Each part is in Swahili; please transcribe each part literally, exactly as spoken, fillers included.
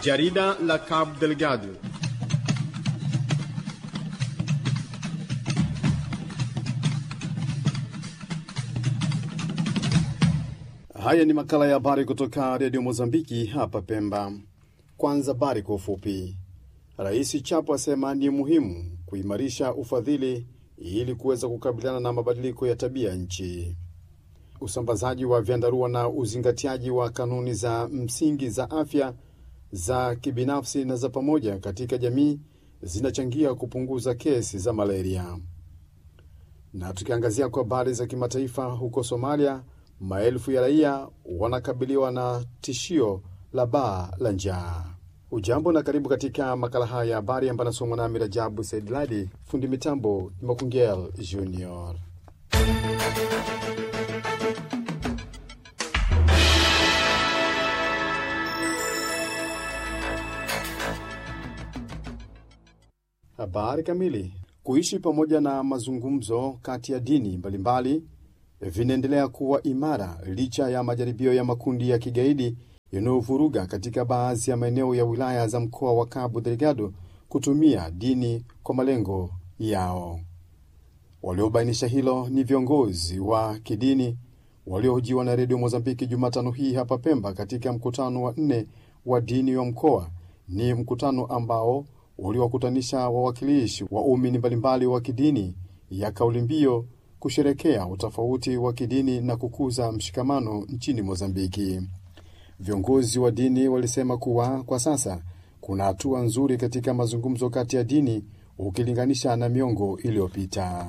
Jarida la Cabo Delgado. Haya ni makala ya habari kutoka Radio Mozambiki hapa Pemba. Kwanza habari kwa ufupi. Rais Chapo asema ni muhimu kuimarisha ufadhili ili kuweza kukabiliana na mabadiliko ya tabia nchi. Usambazaji wa vyandarua na uzingatiaji wa kanuni za msingi za afya za kibinafsi na za pamoja katika jamii zinachangia kupunguza kesi za malaria. Na tukiangazia kwa habari za kimataifa, huko Somalia, maelfu ya raia wanakabiliwa na tishio la baa la njaa. Ujambo na karibu katika makala haya ya habari ambayo nasomwa nami Rajabu Saidladi, fundi mitambo Makungel Junior. Habari kamili. Kuishi pamoja na mazungumzo kati ya dini mbalimbali vinaendelea kuwa imara licha ya majaribio ya makundi ya kigaidi yanayovuruga katika baadhi ya maeneo ya wilaya za mkoa wa Cabo Delgado kutumia dini kwa malengo yao. Waliobainisha hilo ni viongozi wa kidini waliohojiwa na Radio Mozambiki Jumatano hii hapa Pemba katika mkutano wa nne wa dini wa mkoa. Ni mkutano ambao uliwakutanisha wawakilishi wa umini mbalimbali wa kidini ya kauli mbiu kusherekea utofauti wa kidini na kukuza mshikamano nchini Mozambiki. Viongozi wa dini walisema kuwa kwa sasa kuna hatua nzuri katika mazungumzo kati ya dini ukilinganisha na miongo iliyopita.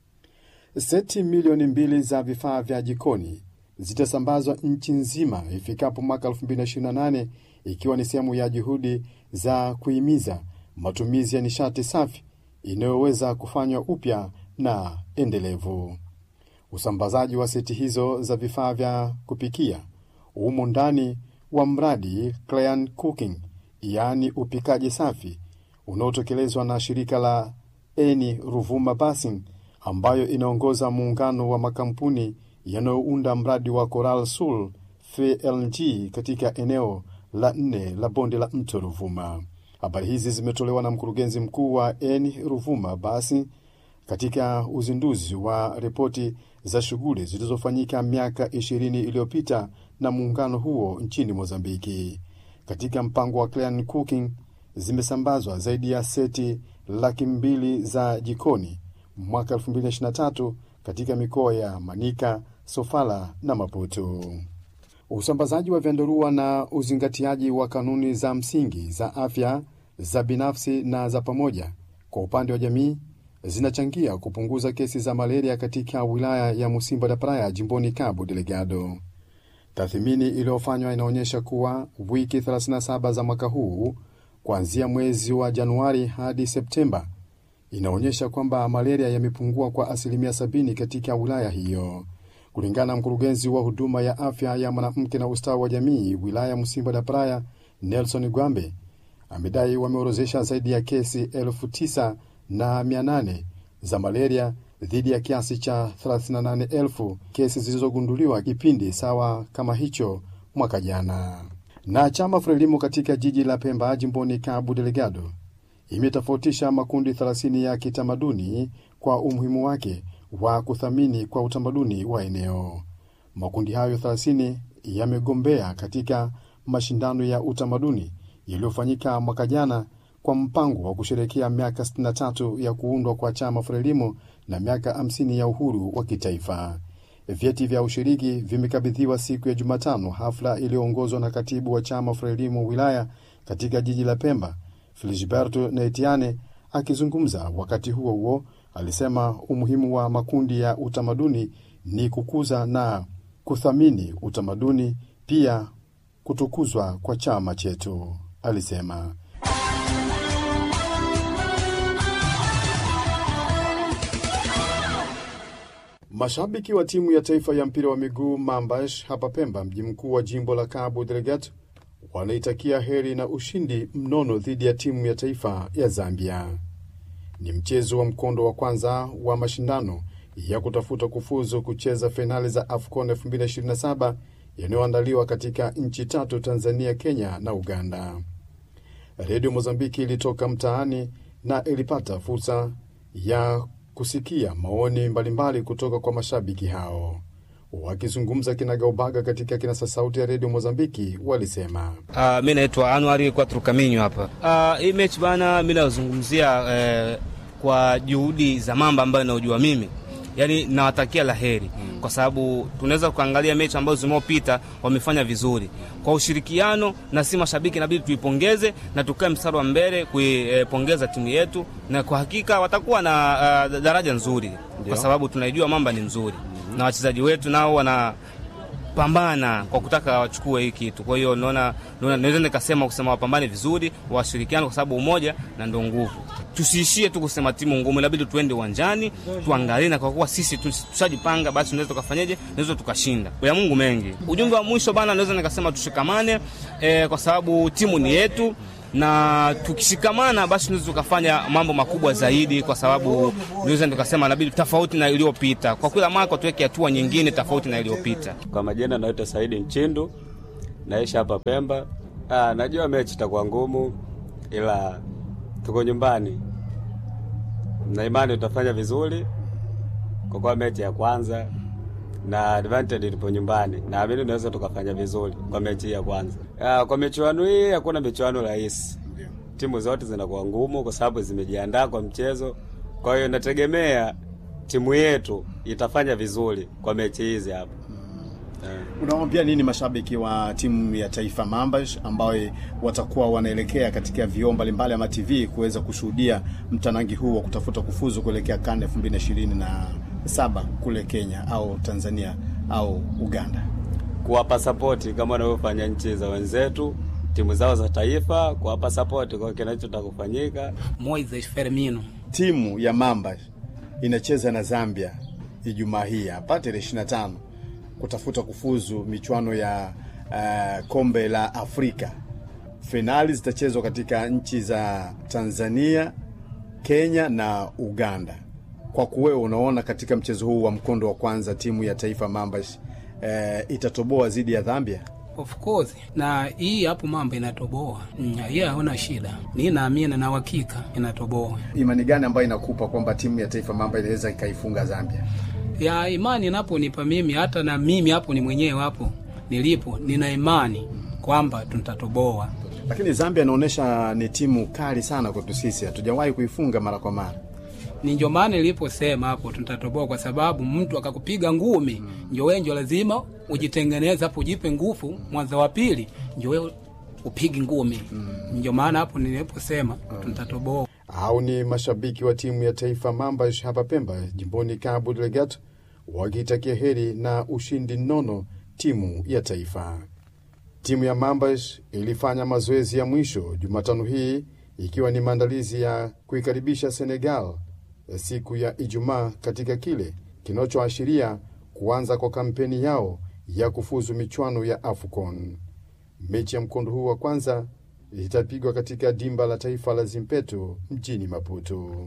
Seti milioni mbili za vifaa vya jikoni zitasambazwa nchi nzima ifikapo mwaka elfu mbili ishirini na nane, ikiwa ni sehemu ya juhudi za kuhimiza matumizi ya nishati safi inayoweza kufanywa upya na endelevu. Usambazaji wa seti hizo za vifaa vya kupikia umo ndani wa mradi Clean Cooking, yani upikaji safi, unaotekelezwa na shirika la Eni Ruvuma Basin, ambayo inaongoza muungano wa makampuni yanayounda mradi wa Coral Sul F L G katika eneo la nne la bonde la mto Ruvuma. Habari hizi zimetolewa na mkurugenzi mkuu wa Eni Ruvuma Basin katika uzinduzi wa ripoti za shughuli zilizofanyika miaka ishirini iliyopita na muungano huo nchini Mozambiki. Katika mpango wa Clean Cooking zimesambazwa zaidi ya seti laki mbili za jikoni mwaka elfu mbili ishirini na tatu katika mikoa ya Manica, Sofala na Maputo. Usambazaji wa vyandarua na uzingatiaji wa kanuni za msingi za afya za binafsi na za pamoja kwa upande wa jamii zinachangia kupunguza kesi za malaria katika wilaya ya Musimba da Praia jimboni Cabo Delgado. Tathmini iliyofanywa inaonyesha kuwa wiki thelathini na saba za mwaka huu, kuanzia mwezi wa Januari hadi Septemba, inaonyesha kwamba malaria yamepungua kwa asilimia sabini katika wilaya hiyo. Kulingana na mkurugenzi wa huduma ya afya ya mwanamke na ustawi wa jamii wilaya Musimba da Praia, Nelson Gwambe, amedai wameorozesha zaidi ya kesi elfu tisa na mia nane za malaria dhidi ya kiasi cha thelathini na nane elfu kesi zilizogunduliwa kipindi sawa kama hicho mwaka jana. Na chama Frelimo katika jiji la Pemba jimboni Cabo Delgado imetofautisha makundi thelathini ya kitamaduni kwa umuhimu wake wa kuthamini kwa utamaduni wa eneo. Makundi hayo thelathini yamegombea katika mashindano ya utamaduni yaliyofanyika mwaka jana kwa mpango wa kusherehekea miaka sitini na tatu ya kuundwa kwa chama Frelimo na miaka hamsini ya uhuru wa kitaifa. Vyeti vya ushiriki vimekabidhiwa siku ya Jumatano, hafla iliyoongozwa na katibu wa chama Frelimo wilaya katika jiji la Pemba, Filiberto Neitiane. Akizungumza wakati huo huo, alisema umuhimu wa makundi ya utamaduni ni kukuza na kuthamini utamaduni, pia kutukuzwa kwa chama chetu, alisema. Mashabiki wa timu ya taifa ya mpira wa miguu Mambash hapa Pemba, mji mkuu wa jimbo la Cabo Delgado, wanaitakia heri na ushindi mnono dhidi ya timu ya taifa ya Zambia. Ni mchezo wa mkondo wa kwanza wa mashindano ya kutafuta kufuzu kucheza finali za AFCON elfu mbili ishirini na saba yanayoandaliwa katika nchi tatu: Tanzania, Kenya na Uganda. Radio Mozambiki ilitoka mtaani na ilipata fursa ya kusikia maoni mbalimbali kutoka kwa mashabiki hao. Wakizungumza kinagaubaga katika kinasa sauti ya Radio Mozambiki walisema, uh, mimi naitwa Anwari kwa Trukaminyo hapa. Uh, hii mechi bana mimi nazungumzia eh, kwa juhudi za Mamba ambayo naujua mimi. Yaani nawatakia laheri mm. kwa sababu tunaweza kuangalia mechi ambazo zimepita wamefanya vizuri. Kwa ushirikiano na si mashabiki inabidi tuipongeze na tukae mstari wa mbele kuipongeza timu yetu, na kwa hakika watakuwa na uh, daraja nzuri. Dio. Kwa sababu tunaijua Mamba ni nzuri. Mm-hmm. Na wachezaji wetu nao wana pambana kwa kutaka wachukue hii kitu. Kwa hiyo naona naweza nikasema kusema wapambane vizuri, washirikiane kwa sababu umoja na ndio nguvu. Tusiishie tu kusema timu ngumu, inabidi tuende uwanjani, tuangalie, na kwa kuwa sisi tushajipanga basi tunaweza tukafanyaje, tunaweza tukashinda. Ya Mungu mengi. Ujumbe wa mwisho bana naweza nikasema tushikamane eh, kwa sababu timu ni yetu, na tukishikamana basi tunaweza tukafanya mambo makubwa zaidi, kwa sababu tunaweza tukasema inabidi tofauti na iliyopita. Kwa kila mwaka tuweke hatua nyingine tofauti na iliyopita. Kwa majina naitwa Saidi Nchindu, naishi hapa Pemba. Ah, najua mechi itakuwa ngumu, ila tuko nyumbani na imani tutafanya vizuri, kwa kuwa mechi ya kwanza na advantage ilipo nyumbani, na mimi naweza tukafanya vizuri kwa mechi ya kwanza. Ah, kwa michuano hii hakuna michuano rahisi. Timu zote zinakuwa ngumu kwa sababu zimejiandaa kwa mchezo. Kwa hiyo nategemea timu yetu itafanya vizuri kwa mechi hizi hapa. Yeah. Unawaambia nini mashabiki wa timu ya taifa Mamba ambao watakuwa wanaelekea katika vioo mbalimbali ama T V kuweza kushuhudia mtanangi huu wa kutafuta kufuzu kuelekea CHAN elfu mbili na ishirini na saba kule Kenya au Tanzania au Uganda? Kuwapa support kama wanavyofanya nchi za wenzetu, timu zao za taifa, kuwapa support kwa kinachotaka kufanyika. Moises Fermino. Timu ya Mamba inacheza na Zambia Ijumaa hii hapa tarehe ishirini na tano kutafuta kufuzu michuano ya uh, kombe la Afrika. Finali zitachezwa katika nchi za Tanzania, Kenya na Uganda. Kwa kuwe unaona katika mchezo huu wa mkondo wa kwanza timu ya taifa Mamba uh, itatoboa zidi ya Zambia? Of course. Na hii hapo Mamba inatoboa. Yeye haona shida. Ni naamini na uhakika inatoboa. Imani gani ambayo inakupa kwamba timu ya taifa Mamba inaweza ikaifunga Zambia? Ya imani napo nipa mimi, hata na mimi hapo ni mwenyewe hapo nilipo nina imani kwamba tutatoboa. Lakini Zambia inaonesha ni timu kali sana kwetu sisi, hatujawahi kuifunga mara kwa mara. Ni ndio maana niliposema hapo tutatoboa, kwa sababu mtu akakupiga ngumi hmm. ndio wewe ndio lazima ujitengeneze hapo, ujipe nguvu mwanzo wa pili ndio wewe upige ngumi. Hmm. Ndio maana hapo niliposema hmm. tutatoboa. Hao ni mashabiki wa timu ya taifa Mamba hapa Pemba, jimboni Cabo Delgado, wakitakia heri na ushindi nono timu ya taifa. Timu ya Mamba ilifanya mazoezi ya mwisho Jumatano hii, ikiwa ni maandalizi ya kuikaribisha Senegal siku ya Ijumaa katika kile kinachoashiria kuanza kwa kampeni yao ya kufuzu michuano ya AFCON. Mechi ya mkondo huu wa kwanza itapigwa katika dimba la taifa la Zimpeto mjini Maputo.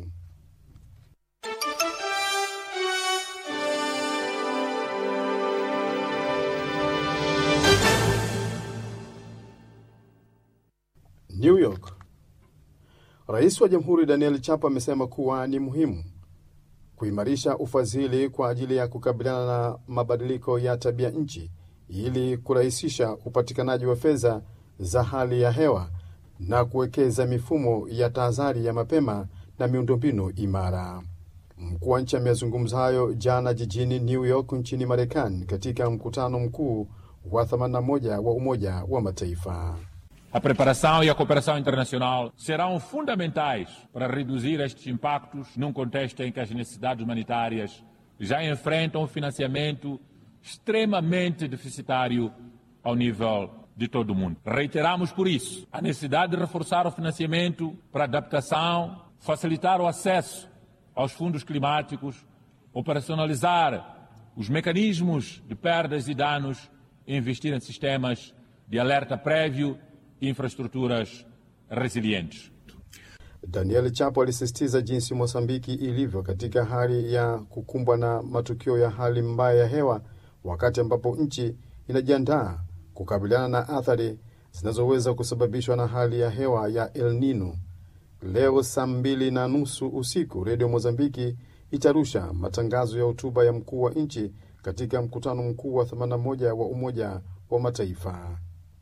New York. Rais wa Jamhuri Daniel Chapo amesema kuwa ni muhimu kuimarisha ufadhili kwa ajili ya kukabiliana na mabadiliko ya tabia nchi ili kurahisisha upatikanaji wa fedha za hali ya hewa na kuwekeza mifumo ya tahadhari ya mapema na miundombinu imara. Mkuu wa nchi amezungumza hayo jana jijini New York nchini Marekani katika mkutano mkuu wa themanini na moja wa Umoja wa Mataifa. A preparação e a cooperação internacional serão fundamentais para reduzir estes impactos num contexto em que as necessidades humanitárias já enfrentam um financiamento extremamente deficitário ao nível de todo o mundo. Reiteramos, por isso, a necessidade de reforçar o financiamento para adaptação, facilitar o acesso aos fundos climáticos, operacionalizar os mecanismos de perdas e danos e investir em sistemas de alerta prévio e infraestruturas resilientes. Daniel Chapo alisisitiza jinsi Mozambiki ilivyo katika hali ya kukumbwa na matukio ya hali mbaya ya hewa, wakati ambapo nchi inajiandaa kukabiliana na athari zinazoweza kusababishwa na hali ya hewa ya El Nino. Leo saa mbili na nusu usiku, Radio Mozambiki itarusha matangazo ya hotuba ya mkuu wa nchi katika mkutano mkuu wa themanini na moja wa Umoja wa Mataifa.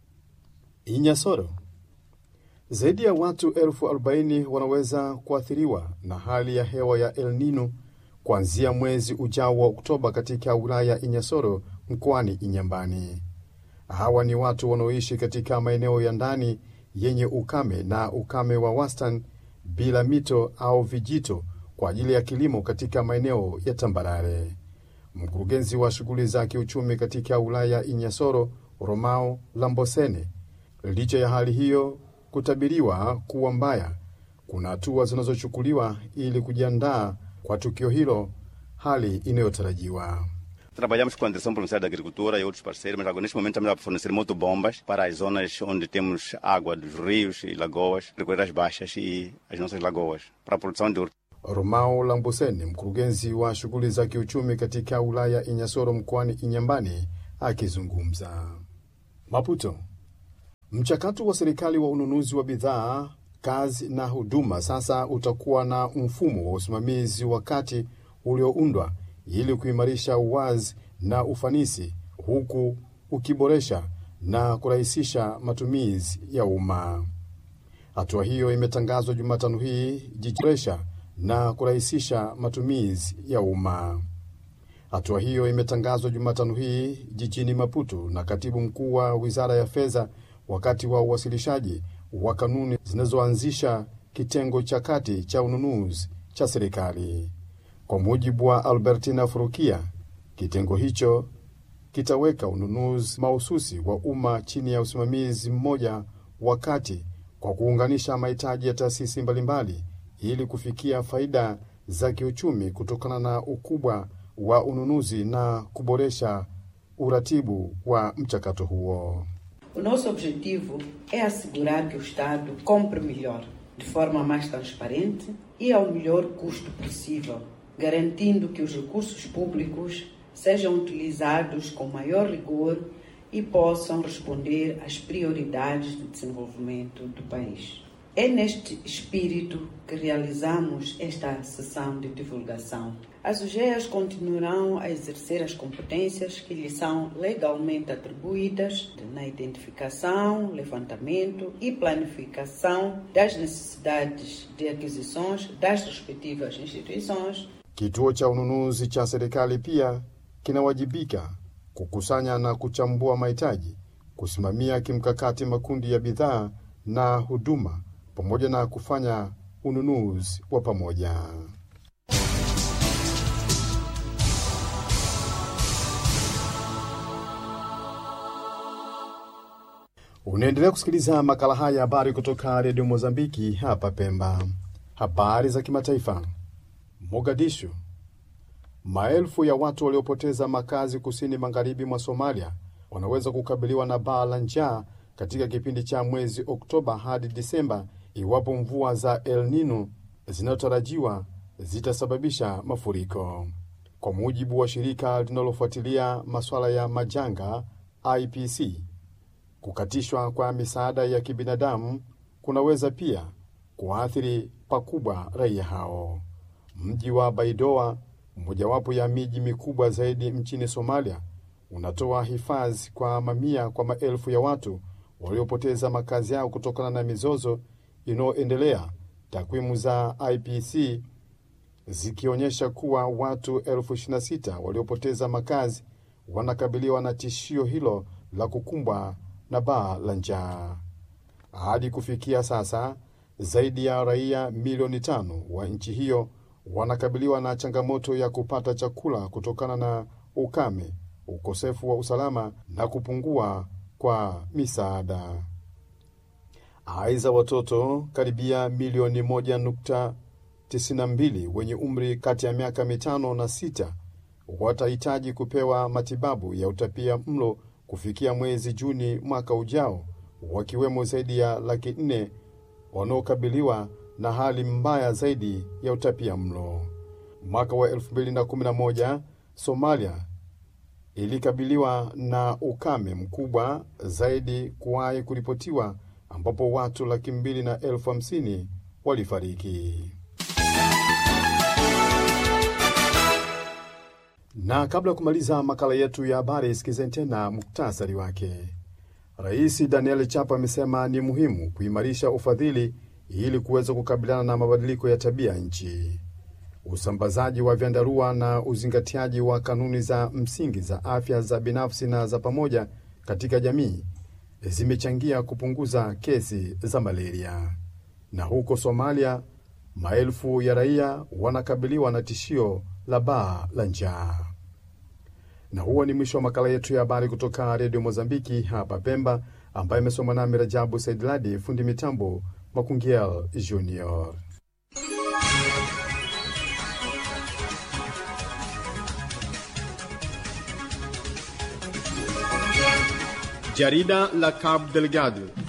Inyasoro. Zaidi ya watu elfu arobaini wanaweza kuathiriwa na hali ya hewa ya El Nino kuanzia mwezi ujao wa Oktoba katika wilaya Inyasoro mkoani Inyambani. Hawa ni watu wanaoishi katika maeneo ya ndani yenye ukame na ukame wa wastani bila mito au vijito kwa ajili ya kilimo katika maeneo ya tambarare. Mkurugenzi wa shughuli za kiuchumi katika wilaya Inyasoro, Romao Lambosene, licha ya hali hiyo kutabiriwa kuwa mbaya, kuna hatua zinazochukuliwa ili kujiandaa kwa tukio hilo, hali inayotarajiwa. Trabalhamos com a Direção Provincial da Agricultura e outros parceiros, mas agora neste momento estamos a fornecer motobombas para as zonas onde temos água dos rios e lagoas, recolher as baixas e as nossas lagoas para a produção de hortícola. Romao Lamboseni, mkurugenzi wa shughuli za kiuchumi katika wilaya Inyasoro mkoani Inyambani, akizungumza. Maputo. Mchakato wa serikali wa ununuzi wa bidhaa, kazi na huduma sasa utakuwa na mfumo wa usimamizi wa kati ulioundwa ili kuimarisha uwazi na ufanisi, huku ukiboresha na kurahisisha matumizi ya umma. Hatua hiyo imetangazwa Jumatano hii jijiresha na kurahisisha matumizi ya umma. Hatua hiyo imetangazwa Jumatano hii jijini Maputo na katibu mkuu wa Wizara ya Fedha wakati wa uwasilishaji wa kanuni zinazoanzisha kitengo cha kati cha ununuzi cha serikali. Kwa mujibu wa Albertina Furukia, kitengo hicho kitaweka ununuzi mahususi wa umma chini ya usimamizi mmoja wakati kwa kuunganisha mahitaji ya taasisi mbalimbali ili kufikia faida za kiuchumi kutokana na ukubwa wa ununuzi na kuboresha uratibu wa mchakato huo. O nosso objetivo é assegurar que o Estado compre melhor, de forma mais transparente e ao melhor custo possível, garantindo que os recursos públicos sejam utilizados com maior rigor e possam responder às prioridades de desenvolvimento do país. É neste espírito que realizamos esta sessão de divulgação. As U G E As continuarão a exercer as competências que lhes são legalmente atribuídas na identificação, levantamento e planificação das necessidades de aquisições das respectivas instituições. Kituo cha ununuzi cha serikali pia kinawajibika kukusanya na kuchambua mahitaji, kusimamia kimkakati makundi ya bidhaa na huduma, pamoja na kufanya ununuzi wa pamoja. Unaendelea kusikiliza makala haya ya habari kutoka Radio Mozambiki hapa Pemba. Habari za kimataifa. Mogadishu. Maelfu ya watu waliopoteza makazi kusini magharibi mwa Somalia wanaweza kukabiliwa na baa la njaa katika kipindi cha mwezi Oktoba hadi Disemba iwapo mvua za El Nino zinazotarajiwa zitasababisha mafuriko. Kwa mujibu wa shirika linalofuatilia masuala ya majanga I P C, kukatishwa kwa misaada ya kibinadamu kunaweza pia kuathiri pakubwa raia hao. Mji wa Baidoa, mojawapo ya miji mikubwa zaidi nchini Somalia, unatoa hifadhi kwa mamia kwa maelfu ya watu waliopoteza makazi yao kutokana na mizozo inayoendelea. Takwimu za I P C zikionyesha kuwa watu elfu ishirini na sita waliopoteza makazi wanakabiliwa na tishio hilo la kukumbwa na baa la njaa. Hadi kufikia sasa, zaidi ya raia milioni tano wa nchi hiyo wanakabiliwa na changamoto ya kupata chakula kutokana na ukame, ukosefu wa usalama na kupungua kwa misaada. Aiza watoto karibia milioni moja nukta tisini na mbili wenye umri kati ya miaka mitano na sita watahitaji kupewa matibabu ya utapia mlo kufikia mwezi Juni mwaka ujao, wakiwemo zaidi ya laki nne wanaokabiliwa na hali mbaya zaidi ya utapia mlo. Mwaka wa elfu mbili na kumi na moja, Somalia ilikabiliwa na ukame mkubwa zaidi kuwahi kuripotiwa, ambapo watu laki mbili na elfu hamsini walifariki. Na kabla kumaliza makala yetu ya habari, sikizeni tena muktasari wake. Rais Daniel Chapo amesema ni muhimu kuimarisha ufadhili ili kuweza kukabiliana na mabadiliko ya tabia nchi. Usambazaji wa vyandarua na uzingatiaji wa kanuni za msingi za afya za binafsi na za pamoja katika jamii zimechangia kupunguza kesi za malaria. Na huko Somalia, maelfu ya raia wanakabiliwa na tishio la baa la njaa. Na huo ni mwisho wa makala yetu ya habari kutoka Radio Mozambiki hapa Pemba, ambaye imesomwa nami Rajabu Saidladi, fundi mitambo Makungiel Junior. Jarida la Cabo Delgado.